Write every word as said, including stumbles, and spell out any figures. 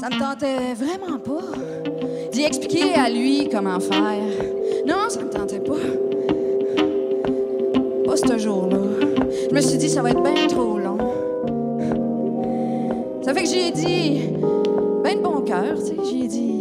Ça me tentait vraiment pas d'y expliquer à lui comment faire. Non, ça me tentait pas. Pas ce jour-là. Je me suis dit, ça va être bien trop long. Ça fait que j'ai dit, ben de bon cœur, tu sais, j'ai dit...